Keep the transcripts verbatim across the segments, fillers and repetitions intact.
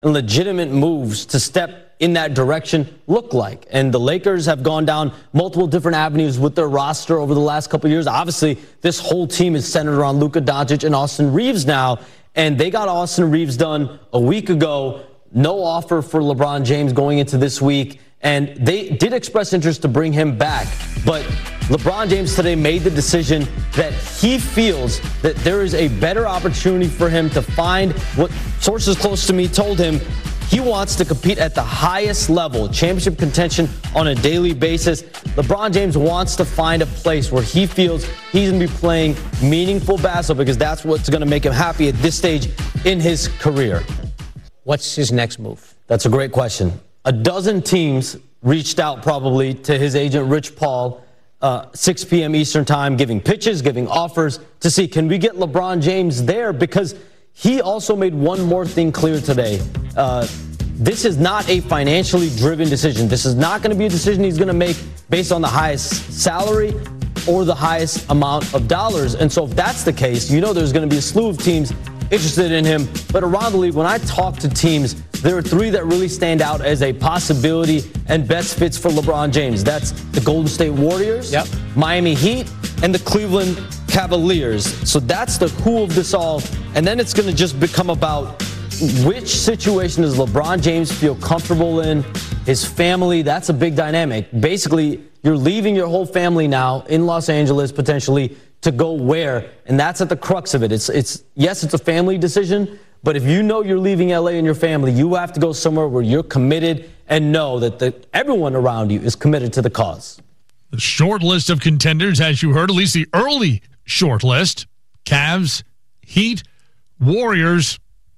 and legitimate moves to step in that direction look like? And the Lakers have gone down multiple different avenues with their roster over the last couple of years. Obviously, this whole team is centered around Luka Doncic and Austin Reeves now, and they got Austin Reeves done a week ago. No offer for LeBron James going into this week, and they did express interest to bring him back. But LeBron James today made the decision that he feels that there is a better opportunity for him to find what sources close to me told him. He wants to compete at the highest level, championship contention on a daily basis. LeBron James wants to find a place where he feels he's going to be playing meaningful basketball because that's what's going to make him happy at this stage in his career. What's his next move? That's a great question. A dozen teams reached out probably to his agent, Rich Paul, uh, six p.m. Eastern time, giving pitches, giving offers to see, can we get LeBron James there? Because he also made one more thing clear today. Uh, this is not a financially driven decision. This is not going to be a decision he's going to make based on the highest salary or the highest amount of dollars. And so if that's the case, you know there's going to be a slew of teams interested in him. But around the league, when I talk to teams, there are three that really stand out as a possibility and best fits for LeBron James. That's the Golden State Warriors, yep. Miami Heat, and the Cleveland Cavaliers. So that's the who of this all. And then it's going to just become about which situation does LeBron James feel comfortable in, his family. That's a big dynamic. Basically, you're leaving your whole family now in Los Angeles potentially to go where, and that's at the crux of it. It's, it's yes, it's a family decision, but if you know you're leaving L A and your family, you have to go somewhere where you're committed and know that the, everyone around you is committed to the cause. The short list of contenders, as you heard, at least the early short list: Cavs, Heat, Warriors.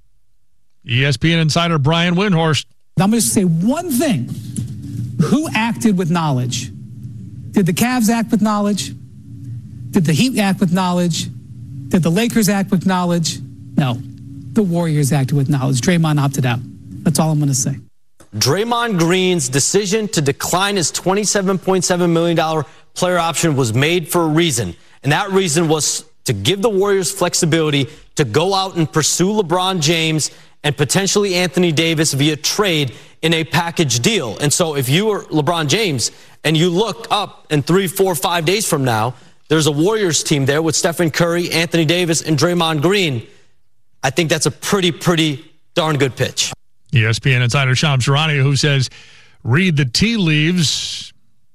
E S P N insider Brian Windhorst. I'm going to say one thing. Who acted with knowledge? Did the Cavs act with knowledge? Did the Heat act with knowledge? Did the Lakers act with knowledge? No. The Warriors acted with knowledge. Draymond opted out. That's all I'm going to say. Draymond Green's decision to decline his twenty-seven point seven million dollars player option was made for a reason. And that reason was to give the Warriors flexibility to go out and pursue LeBron James and potentially Anthony Davis via trade in a package deal. And so if you are LeBron James and you look up in three, four, five days from now, there's a Warriors team there with Stephen Curry, Anthony Davis, and Draymond Green. I think that's a pretty, pretty darn good pitch. E S P N insider Shams Charania, who says, read the tea leaves.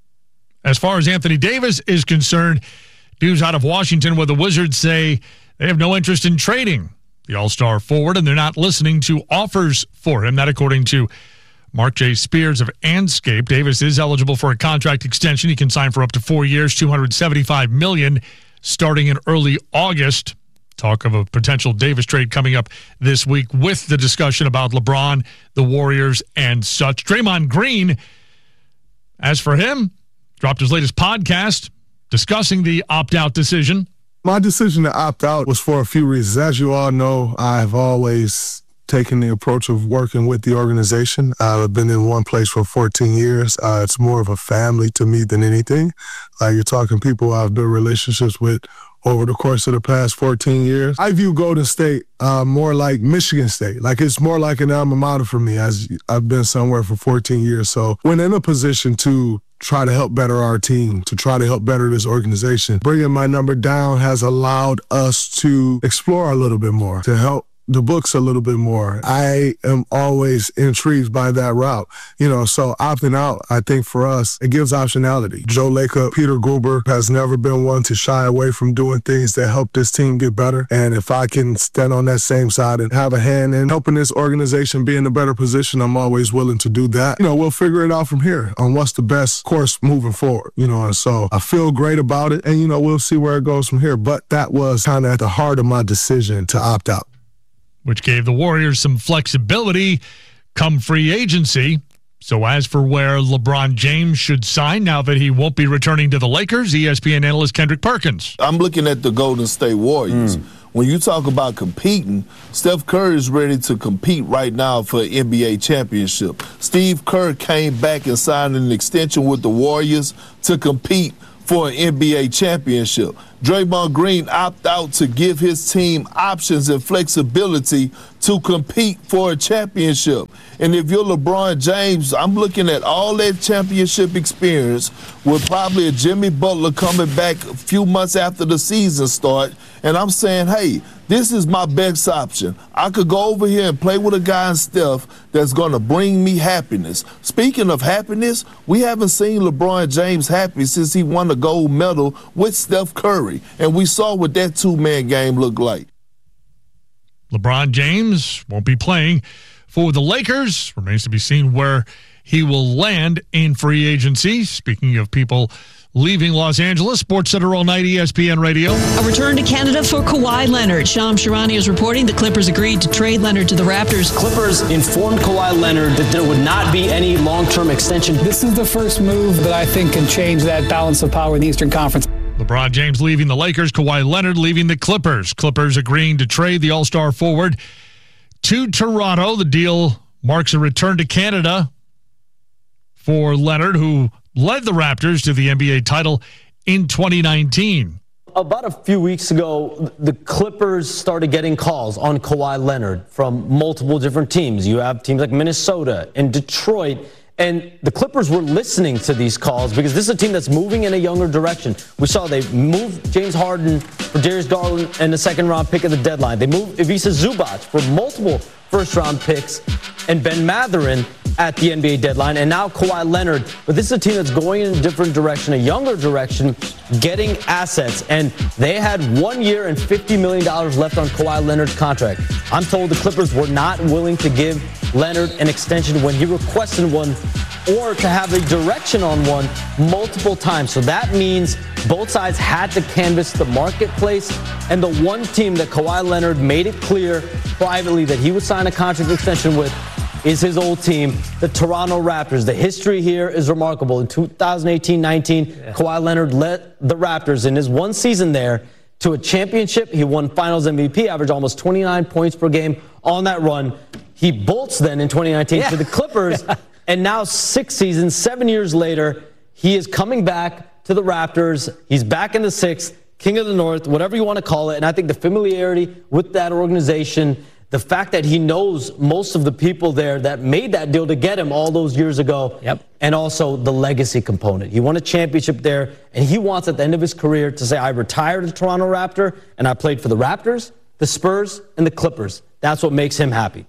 As far as Anthony Davis is concerned, news out of Washington where the Wizards say they have no interest in trading the All-Star forward, and they're not listening to offers for him. That according to Mark J. Spears of Anscape. Davis is eligible for a contract extension. He can sign for up to four years, two hundred seventy-five million dollars, starting in early August. Talk of a potential Davis trade coming up this week with the discussion about LeBron, the Warriors, and such. Draymond Green, as for him, dropped his latest podcast discussing the opt-out decision. My decision to opt out was for a few reasons. As you all know, I've always taken the approach of working with the organization. Uh, I've been in one place for fourteen years. Uh, it's more of a family to me than anything. Like, you're talking people I've built relationships with over the course of the past fourteen years. I view Golden State uh, more like Michigan State. Like, it's more like an alma mater for me, as I've been somewhere for fourteen years. So when in a position to try to help better our team, to try to help better this organization, bringing my number down has allowed us to explore a little bit more, to help the books a little bit more. I am always intrigued by that route. You know, so opting out, I think for us, it gives optionality. Joe Lacob, Peter Guber has never been one to shy away from doing things that help this team get better. And if I can stand on that same side and have a hand in helping this organization be in a better position, I'm always willing to do that. You know, we'll figure it out from here on what's the best course moving forward. You know, and so I feel great about it. And, you know, we'll see where it goes from here. But that was kind of at the heart of my decision to opt out, which gave the Warriors some flexibility come free agency. So as for where LeBron James should sign now that he won't be returning to the Lakers, E S P N analyst Kendrick Perkins. I'm looking at the Golden State Warriors. Mm. When you talk about competing, Steph Curry is ready to compete right now for an N B A championship. Steve Kerr came back and signed an extension with the Warriors to compete for an N B A championship. Draymond Green opt out to give his team options and flexibility to compete for a championship. And if you're LeBron James, I'm looking at all that championship experience with probably a Jimmy Butler coming back a few months after the season start, and I'm saying, hey, this is my best option. I could go over here and play with a guy in Steph that's going to bring me happiness. Speaking of happiness, we haven't seen LeBron James happy since he won the gold medal with Steph Curry, and we saw what that two-man game looked like. LeBron James won't be playing for the Lakers. Remains to be seen where he will land in free agency. Speaking of people leaving Los Angeles, SportsCenter All Night, E S P N Radio. A return to Canada for Kawhi Leonard. Shams Charania is reporting the Clippers agreed to trade Leonard to the Raptors. Clippers informed Kawhi Leonard that there would not be any long-term extension. This is the first move that I think can change that balance of power in the Eastern Conference. LeBron James leaving the Lakers, Kawhi Leonard leaving the Clippers. Clippers agreeing to trade the All-Star forward to Toronto. The deal marks a return to Canada for Leonard, who led the Raptors to the N B A title in twenty nineteen. About a few weeks ago, the Clippers started getting calls on Kawhi Leonard from multiple different teams. You have teams like Minnesota and Detroit. And the Clippers were listening to these calls because this is a team that's moving in a younger direction. We saw they moved James Harden for Darius Garland and the second-round pick at the deadline. They moved Ivica Zubac for multiple first-round picks and Ben Mathurin at the N B A deadline. And now Kawhi Leonard. But this is a team that's going in a different direction, a younger direction, getting assets. And they had one year and fifty million dollars left on Kawhi Leonard's contract. I'm told the Clippers were not willing to give Leonard an extension when he requested one or to have a direction on one multiple times. So that means both sides had to canvass the marketplace. And the one team that Kawhi Leonard made it clear privately that he would sign a contract extension with is his old team, the Toronto Raptors. The history here is remarkable. In two thousand eighteen nineteen, yeah. Kawhi Leonard led the Raptors in his one season there to a championship. He won Finals M V P, averaged almost twenty-nine points per game on that run. He bolts then in twenty nineteen yeah. to the Clippers, yeah. and now six seasons, seven years later, he is coming back to the Raptors. He's back in the sixth, King of the North, whatever you want to call it. And I think the familiarity with that organization, the fact that he knows most of the people there that made that deal to get him all those years ago, yep. and also the legacy component. He won a championship there, and he wants at the end of his career to say, I retired as a Toronto Raptor, and I played for the Raptors, the Spurs, and the Clippers. That's what makes him happy.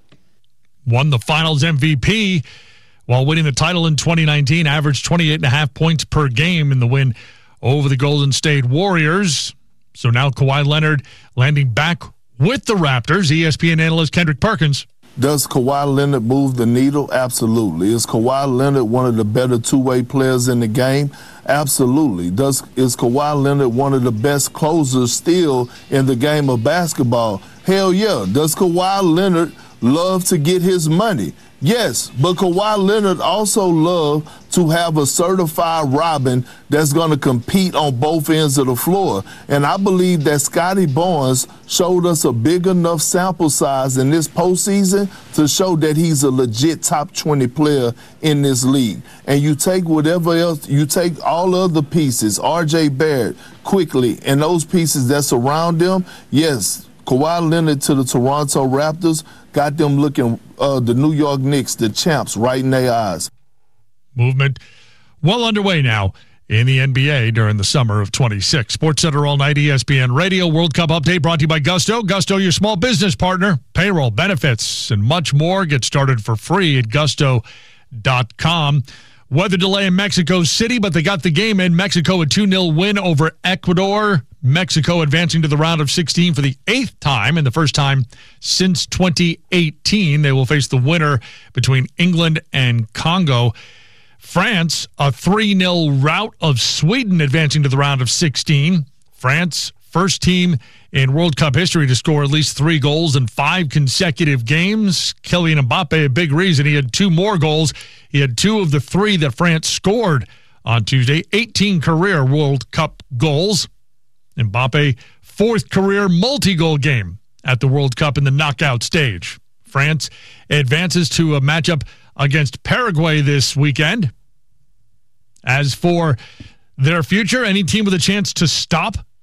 Won the Finals M V P while winning the title in twenty nineteen, averaged twenty-eight and a half points per game in the win over the Golden State Warriors. So now Kawhi Leonard landing back with the Raptors. E S P N analyst Kendrick Perkins. Does Kawhi Leonard move the needle? Absolutely. Is Kawhi Leonard one of the better two-way players in the game? Absolutely. Does is Kawhi Leonard one of the best closers still in the game of basketball? Hell yeah. Does Kawhi Leonard love to get his money? Yes, but Kawhi Leonard also love to have a certified Robin that's going to compete on both ends of the floor. And I believe that Scotty Barnes showed us a big enough sample size in this postseason to show that he's a legit top twenty player in this league. And you take whatever else, you take all other pieces, R J Barrett, Quickly, and those pieces that surround them, yes, Kawhi Leonard to the Toronto Raptors got them looking, uh, the New York Knicks, the champs, right in their eyes. Movement well underway now in the N B A during the summer of twenty-six. SportsCenter All Night, E S P N Radio, World Cup update brought to you by Gusto. Gusto, your small business partner. Payroll, benefits, and much more. Get started for free at gusto dot com. Weather delay in Mexico City, but they got the game in. Mexico a two nil win over Ecuador. Mexico advancing to the round of sixteen for the eighth time and the first time since twenty eighteen. They will face the winner between England and Congo. France, a three nil rout of Sweden, advancing to the round of sixteen. France, first team in World Cup history to score at least three goals in five consecutive games. Kylian Mbappe, a big reason. He had two more goals. He had two of the three that France scored on Tuesday. eighteen career World Cup goals. Mbappe, fourth career multi-goal game at the World Cup in the knockout stage. France advances to a matchup against Paraguay this weekend. As for their future, any team with a chance to stop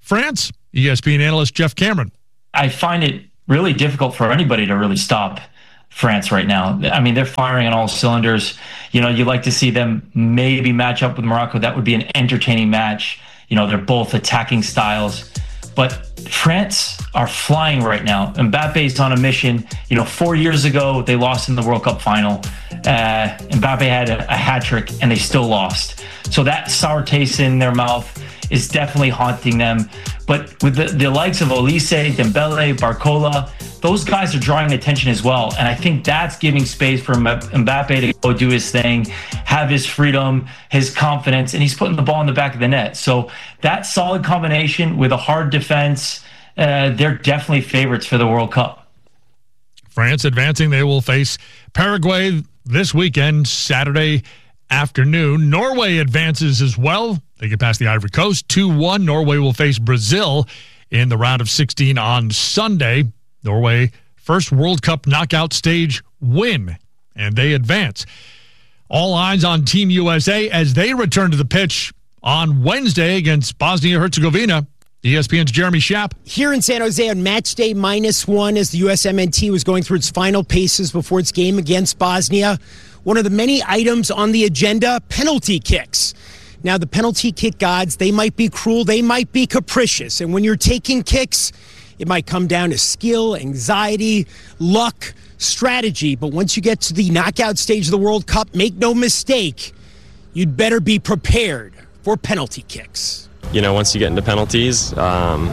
France, E S P N analyst Jeff Cameron. I find it really difficult for anybody to really stop France right now. I mean, they're firing on all cylinders. You know, you'd like to see them maybe match up with Morocco. That would be an entertaining match. You know, they're both attacking styles. But France are flying right now. Mbappe's on a mission. You know, four years ago, they lost in the World Cup final. Uh, Mbappe had a, a hat trick, and they still lost. So that sour taste in their mouth is definitely haunting them. But with the, the likes of Olise, Dembele, Barcola, those guys are drawing attention as well. And I think that's giving space for Mbappe to go do his thing, have his freedom, his confidence, and he's putting the ball in the back of the net. So that solid combination with a hard defense, uh, they're definitely favorites for the World Cup. France advancing. They will face Paraguay this weekend, Saturday afternoon. Norway advances as well. They get past the Ivory Coast two one. Norway will face Brazil in the round of sixteen on Sunday. Norway, first World Cup knockout stage win, and they advance. All eyes on Team U S A as they return to the pitch on Wednesday against Bosnia-Herzegovina. E S P N's Jeremy Schaap. Here in San Jose on match day minus one as the U S M N T was going through its final paces before its game against Bosnia. One of the many items on the agenda, penalty kicks. Now, the penalty kick gods, they might be cruel, they might be capricious. And when you're taking kicks, it might come down to skill, anxiety, luck, strategy. But once you get to the knockout stage of the World Cup, make no mistake, you'd better be prepared for penalty kicks. You know, once you get into penalties, um,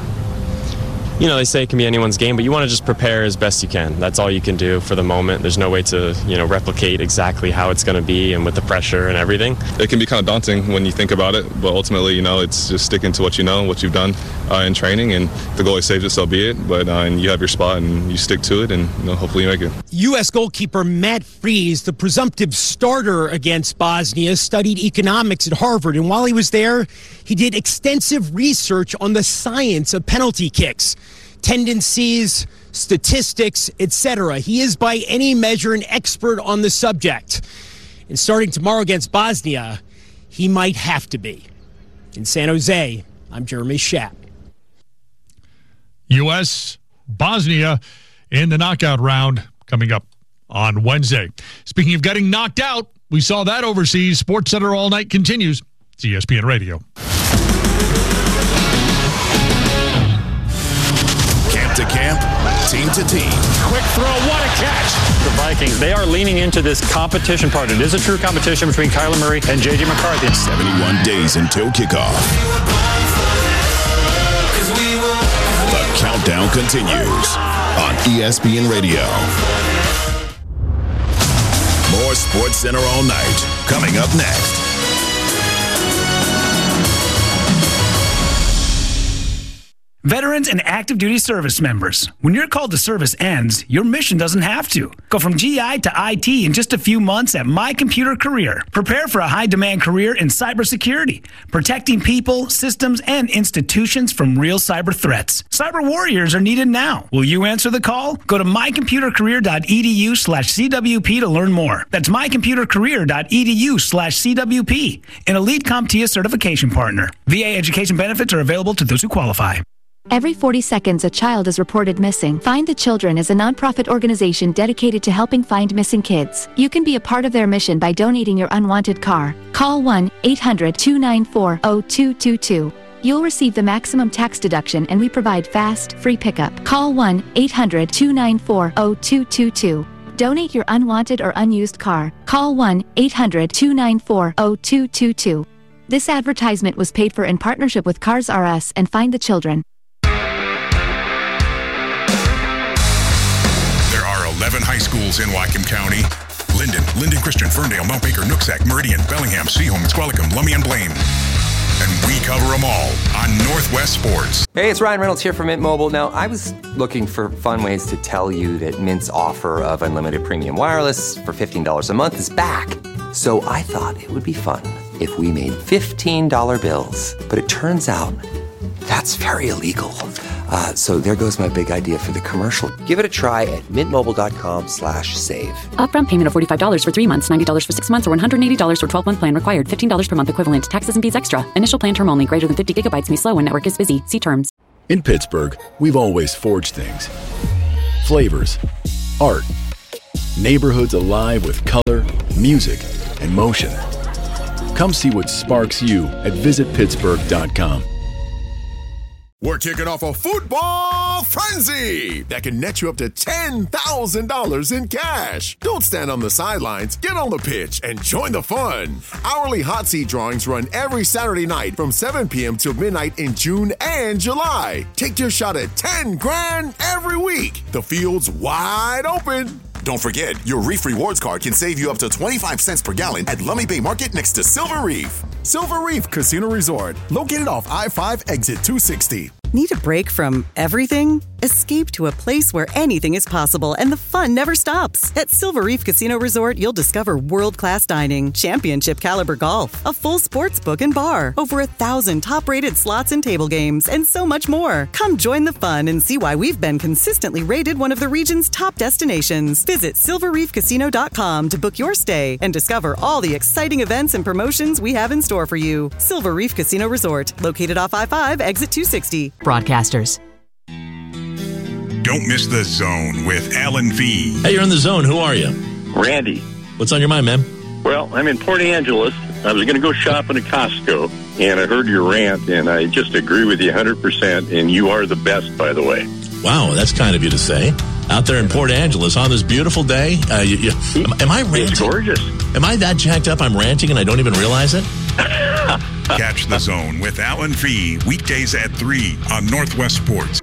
you know, they say it can be anyone's game, but you want to just prepare as best you can. That's all you can do for the moment. There's no way to, you know, replicate exactly how it's going to be and with the pressure and everything. It can be kind of daunting when you think about it, but ultimately, you know, it's just sticking to what you know, what you've done uh, in training, and if the goalie saves it, so be it. But uh, and you have your spot and you stick to it, and you know, hopefully you make it. U S goalkeeper Matt Fries, the presumptive starter against Bosnia, studied economics at Harvard, and while he was there, he did extensive research on the science of penalty kicks, tendencies, statistics, et cetera. He is by any measure an expert on the subject. And starting tomorrow against Bosnia, he might have to be. In San Jose, I'm Jeremy Schaap. U S Bosnia in the knockout round coming up on Wednesday. Speaking of getting knocked out, we saw that overseas. SportsCenter All Night continues. It's E S P N Radio. Camp to camp, team to team. Quick throw, what a catch. The Vikings, they are leaning into this competition part. It is a true competition between Kyler Murray and J J McCarthy. seventy-one days until kickoff. The countdown continues on E S P N Radio. More SportsCenter All Night coming up next. Veterans and active duty service members, when your call to service ends, your mission doesn't have to. Go from G I to I T in just a few months at My Computer Career. Prepare for a high-demand career in cybersecurity, protecting people, systems, and institutions from real cyber threats. Cyber warriors are needed now. Will you answer the call? Go to mycomputercareer.edu slash CWP to learn more. That's mycomputercareer.edu slash CWP, an elite CompTIA certification partner. V A education benefits are available to those who qualify. Every forty seconds, a child is reported missing. Find the Children is a nonprofit organization dedicated to helping find missing kids. You can be a part of their mission by donating your unwanted car. Call one eight hundred two nine four zero two two two. You'll receive the maximum tax deduction, and we provide fast, free pickup. Call one eight hundred two nine four zero two two two. Donate your unwanted or unused car. Call one eight hundred two nine four zero two two two. This advertisement was paid for in partnership with Cars R Us and Find the Children. eleven high schools in Whatcom County. Linden, Linden Christian, Ferndale, Mount Baker, Nooksack, Meridian, Bellingham, Seaholm, Squalicum, Lummi, and Blaine. And we cover them all on Northwest Sports. Hey, it's Ryan Reynolds here from Mint Mobile. Now, I was looking for fun ways to tell you that Mint's offer of unlimited premium wireless for fifteen dollars a month is back. So I thought it would be fun if we made fifteen dollar bills. But it turns out that's very illegal. Uh, so there goes my big idea for the commercial. Give it a try at mintmobile.com slash save. Upfront payment of forty-five dollars for three months, ninety dollars for six months, or one hundred eighty dollars for twelve-month plan required. fifteen dollars per month equivalent. Taxes and fees extra. Initial plan term only. Greater than fifty gigabytes may slow when network is busy. See terms. In Pittsburgh, we've always forged things. Flavors, art, neighborhoods alive with color, music, and motion. Come see what sparks you at visit pittsburgh dot com. We're kicking off a football frenzy that can net you up to ten thousand dollars in cash. Don't stand on the sidelines. Get on the pitch and join the fun. Hourly hot seat drawings run every Saturday night from seven p.m. till midnight in June and July. Take your shot at ten grand every week. The field's wide open. Don't forget, your Reef Rewards card can save you up to twenty-five cents per gallon at Lummi Bay Market next to Silver Reef. Silver Reef Casino Resort, located off I five exit two sixty. Need a break from everything? Escape to a place where anything is possible and the fun never stops. At Silver Reef Casino Resort, you'll discover world-class dining, championship caliber golf, a full sports book and bar, over a thousand top-rated slots and table games, and so much more. Come join the fun and see why we've been consistently rated one of the region's top destinations. Visit silver reef casino dot com to book your stay and discover all the exciting events and promotions we have in store for you. Silver Reef Casino Resort, located off I five, exit two sixty. Broadcasters. Don't miss The Zone with Alan V. Hey, you're in The Zone. Who are you? Randy. What's on your mind, man? Well, I'm in Port Angeles. I was going to go shopping at Costco, and I heard your rant, and I just agree with you one hundred percent, and you are the best, by the way. Wow, that's kind of you to say. Out there in Port Angeles on this beautiful day. Uh, you, you, am, am I ranting? It's gorgeous. Am I that jacked up I'm ranting and I don't even realize it? Catch The Zone with Alan V. weekdays at three on Northwest Sports.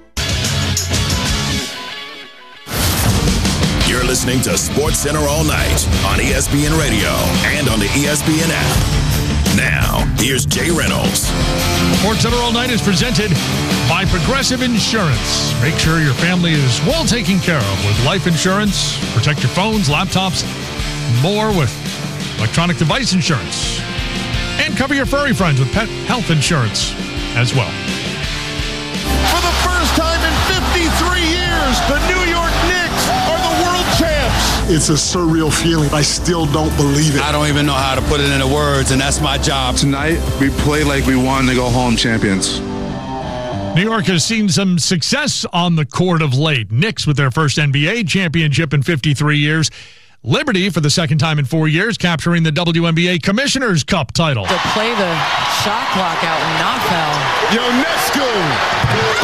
You're listening to Sports Center all night on E S P N Radio and on the E S P N app. Now, here's Jay Reynolds. Sports Center All Night is presented by Progressive Insurance. Make sure your family is well taken care of with life insurance. Protect your phones, laptops, more with electronic device insurance. And cover your furry friends with pet health insurance as well. For the first time in fifty-three years, the New York Knicks are the world champs. It's a surreal feeling. I still don't believe it. I don't even know how to put it into words, and that's my job. Tonight, we play like we won to go home champions. New York has seen some success on the court of late. Knicks with their first N B A championship in fifty-three years. Liberty, for the second time in four years, capturing the W N B A Commissioner's Cup title. To play the shot clock out and not foul. Ionescu.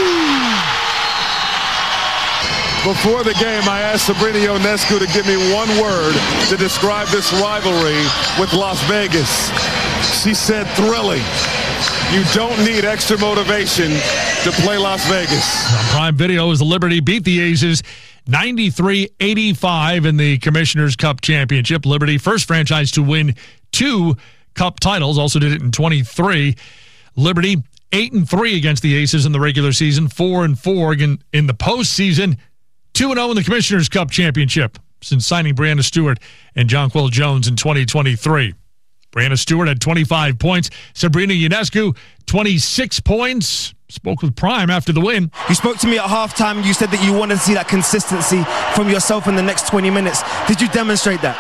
Before the game, I asked Sabrina Ionescu to give me one word to describe this rivalry with Las Vegas. She said thrilling. You don't need extra motivation to play Las Vegas. On Prime Video, as the Liberty beat the Aces ninety-three eighty-five in the Commissioner's Cup Championship. Liberty, first franchise to win two Cup titles, also did it in twenty-three. Liberty, eight and three against the Aces in the regular season, four and four in, in the postseason, two and oh in the Commissioner's Cup Championship since signing Brianna Stewart and Jonquel Jones in twenty twenty-three. Brianna Stewart had twenty-five points. Sabrina Ionescu, twenty-six points. Spoke with Prime after the win. You spoke to me at halftime. You said that you wanted to see that consistency from yourself in the next twenty minutes. Did you demonstrate that?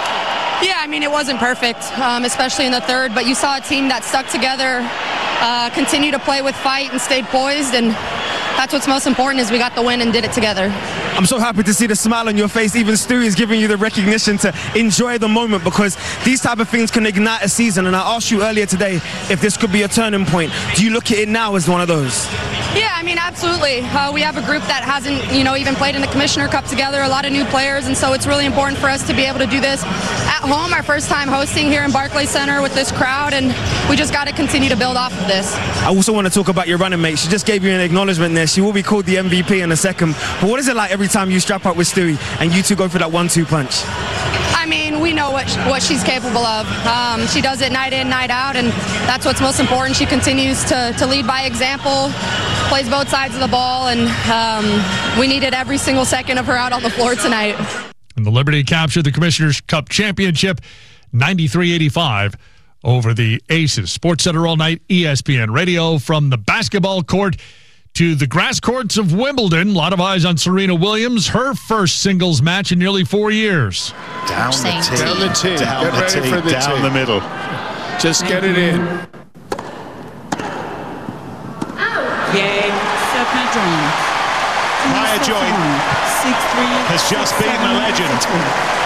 Yeah, I mean, it wasn't perfect, um, especially in the third, but you saw a team that stuck together, uh, continue to play with fight and stayed poised, and that's what's most important is we got the win and did it together. I'm so happy to see the smile on your face. Even Stu is giving you the recognition to enjoy the moment because these type of things can ignite a season. And I asked you earlier today if this could be a turning point. Do you look at it now as one of those? Yeah, I mean, absolutely. Uh, we have a group that hasn't, you know, even played in the Commissioner Cup together, a lot of new players, and so it's really important for us to be able to do this at home, our first time hosting here in Barclays Center with this crowd, and we just got to continue to build off of this. I also want to talk about your running mate. She just gave you an acknowledgement there. She will be called the M V P in a second. But what is it like every time you strap up with Stewie and you two go for that one two punch? I mean, we know what what she's capable of. Um, she does it night in, night out, and that's what's most important. She continues to, to lead by example, plays both sides of the ball, and um, we needed every single second of her out on the floor tonight. And the Liberty captured the Commissioner's Cup Championship, ninety-three eighty-five over the Aces. Sports Center all night, E S P N Radio from the basketball court to the grass courts of Wimbledon. A lot of eyes on Serena Williams, her first singles match in nearly four years. Down the tee. Down the tee. Down Get the ready tee. for the Down tee. the middle. Just get it in. Game, set point. Maya Joy has just beaten a legend.